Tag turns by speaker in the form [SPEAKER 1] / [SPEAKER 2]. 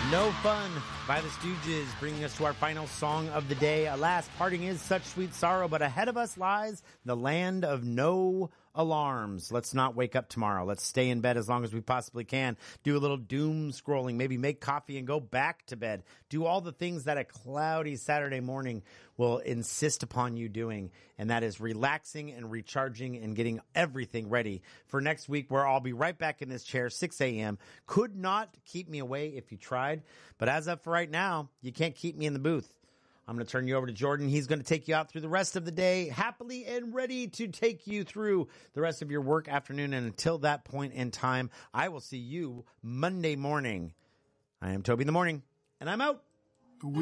[SPEAKER 1] No Fun by the Stooges, bringing us to our final song of the day. Alas, parting is such sweet sorrow, but ahead of us lies the land of no alarms. Let's not wake up tomorrow. Let's stay in bed as long as we possibly can. Do a little doom scrolling, maybe make coffee and go back to bed. Do all the things that a cloudy Saturday morning will insist upon you doing, and that is relaxing and recharging and getting everything ready for next week, where I'll be right back in this chair, 6 a.m. Could not keep me away if you tried, but as of for right now, you can't keep me in the booth. I'm going to turn you over to Jordan. He's going to take you out through the rest of the day, happily and ready to take you through the rest of your work afternoon. And until that point in time, I will see you Monday morning. I am Toby in the Morning, and I'm out.